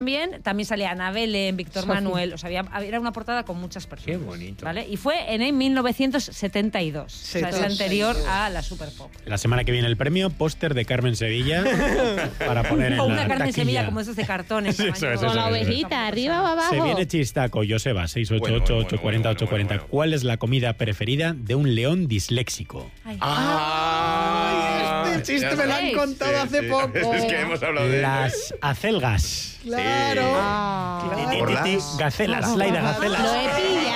También salía Ana Belén, Víctor Sofía. Manuel, o sea, era una portada con muchas personas. Qué bonito. ¿Vale? Y fue en 1972, o sea, es anterior a la Super Pop. La semana que viene el premio, póster de Carmen Sevilla para poner en O la una Carmen taquilla. Sevilla como esos de cartón. en Sí, tamaño- eso es, Con la eso es. ovejita, arriba o abajo. Se viene chistaco, Joseba, 688-840-840. ¿Cuál es la comida preferida de un león disléxico? Ay. Este chiste me lo han contado hace poco. Es que hemos hablado de Las acelgas. Claro. Por las- Gacelas, Laida, gacelas. Lo he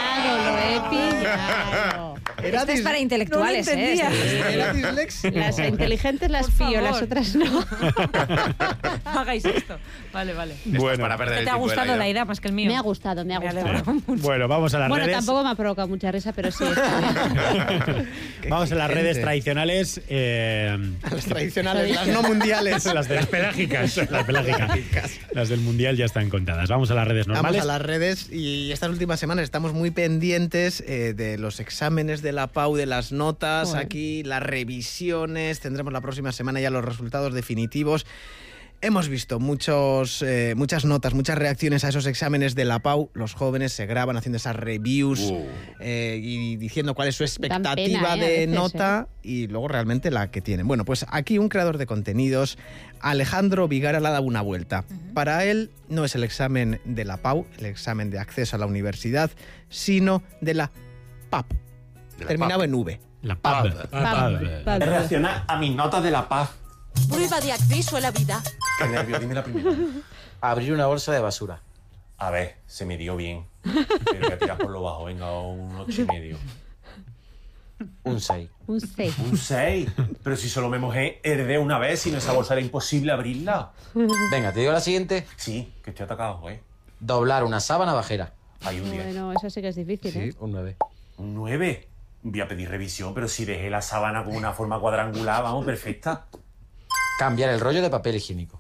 pillado. Este es para intelectuales, No lo entendía. ¿eh? Era disléxico. Las inteligentes las Por pillo, favor. las otras no. No hagáis esto. Vale, vale. Esto es para perder el ¿Te ha tiempo de gustado la idea. idea más que el mío? Me ha gustado. Me alegro mucho. Bueno, vamos a las Bueno, redes. tampoco me ha provocado mucha risa, pero sí. Está bien. Vamos a las Gente. redes tradicionales. Las tradicionales, las no mundiales. Las de las pelágicas. Las pelágicas. Las del mundial ya están contadas. Vamos a las redes normales. Vamos a las redes y estas últimas semanas estamos muy pendientes de los exámenes de la PAU, de las notas, Joder. aquí las revisiones, tendremos la próxima semana ya los resultados definitivos. Hemos visto muchas notas, muchas reacciones a esos exámenes de la PAU. Los jóvenes se graban haciendo esas reviews y diciendo cuál es su expectativa pena, a de veces, nota y luego realmente la que tienen. Bueno, pues aquí un creador de contenidos, Alejandro Vigara, le ha dado una vuelta. Para él no es el examen de la PAU, el examen de acceso a la universidad, sino de la PAP, terminado en V. La pub. Reaccionar a mis notas de la paz. Prueba de acceso a la vida. Qué nervios, dime la primera. Abrir una bolsa de basura. A ver, se me dio bien. Pero voy a tirar por lo bajo, venga, un 8,5. Un 6. Un 6. Un 6. Pero si solo me mojé, heredé una vez y en esa bolsa era imposible abrirla. Venga, te digo la siguiente. Sí, que estoy atacado, ¿eh? Doblar una sábana bajera. Hay un 10. Bueno, eso sí que es difícil, ¿eh? Un 9. Un 9. Voy a pedir revisión, pero si dejé la sábana con una forma cuadrangular, vamos, perfecta. Cambiar el rollo de papel higiénico.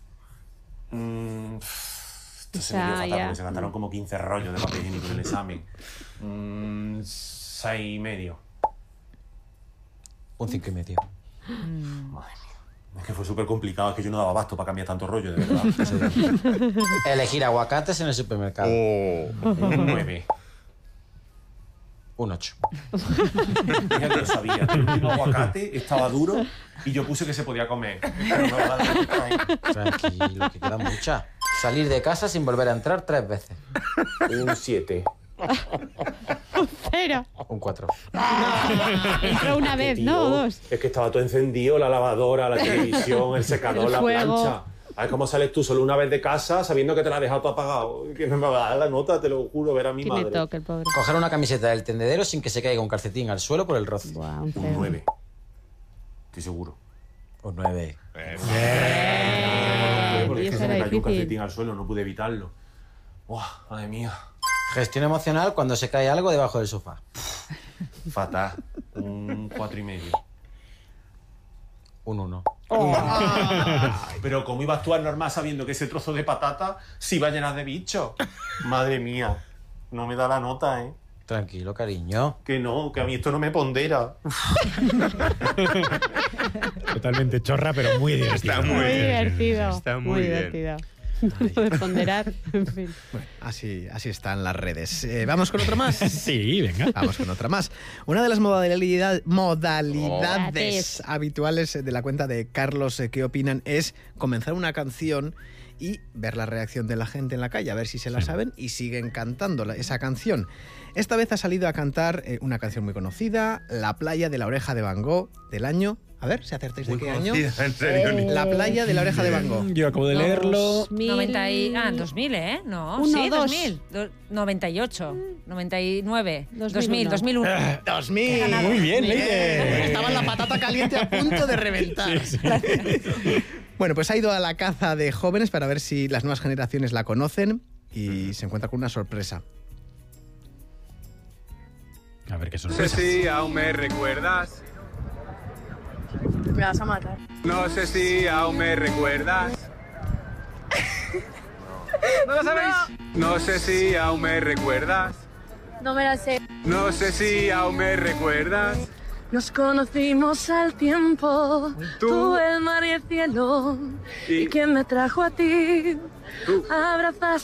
Esto se O sea, me dio fatal, ya. porque se gastaron como 15 rollos de papel higiénico en el examen. 6,5. Un 5,5. Madre mía. Es que fue súper complicado, es que yo no daba abasto para cambiar tanto rollo, de verdad. Elegir aguacates en el supermercado. Un 9. Un 8. Fíjate que lo sabía. El último aguacate estaba duro y yo puse que se podía comer. Pero no va a dar. Tranquilo, que quedan muchas. Salir de casa sin volver a entrar 3 veces. Un 7. Cero. Un 4. Entró una vez, Tío, ¿no? O dos. Es que estaba todo encendido, la lavadora, la televisión, el secador, El la fuego. plancha. A ver cómo sales tú solo una vez de casa sabiendo que te la has dejado todo apagado. Que no me va a dar la nota, te lo juro, ver a mi Tiene madre. toque el pobre. Coger una camiseta del tendedero sin que se caiga un calcetín al suelo por el roce. Buah, un Un cero. 9. Estoy seguro. Un 9. Porque y es que eso se me era cayó un difícil. calcetín al suelo, no pude evitarlo. Buah, madre mía. Gestión emocional cuando se cae algo debajo del sofá. Fatal. Un 4,5. Un 1. Pero ¿cómo iba a actuar normal sabiendo que ese trozo de patata se iba a llenar de bichos? Madre mía. No me da la nota, ¿eh? Tranquilo, cariño. Que no, que a mí esto no me pondera. Totalmente chorra, pero muy divertida. Está Muy divertido. Está muy bien. divertido. De ponderar, en fin. Bueno, así están las redes. ¿Vamos con otro más? Sí, venga. Vamos con otra más. Una de las modalidades Modalidades. habituales de la cuenta de Carlos ¿Qué opinan? Es comenzar una canción y ver la reacción de la gente en la calle, a ver si se la saben y siguen cantando esa canción. Esta vez ha salido a cantar una canción muy conocida, La playa de la oreja de Van Gogh, del año... A ver, si acertáis de Muy qué año. conocida, en serio. La playa de la oreja de Van Gogh. Yo acabo de leerlo. 2000, ¿eh? No, Uno, sí, dos. 2000. 98, 99, 2001. 2001. 2000. Muy bien, Leire. Estaba la patata caliente a punto de reventar. Bueno, pues ha ido a la caza de jóvenes para ver si las nuevas generaciones la conocen y se encuentra con una sorpresa. A ver qué No sé sorpresa. si aún me recuerdas. Me vas a matar. No sé si aún me recuerdas. ¿No lo sabéis? No sé si aún me recuerdas. No me la sé. No sé si aún me recuerdas. Nos conocimos al tiempo, Tú. tú, el mar y el cielo. Y- ¿Y quién me trajo a ti? abrazas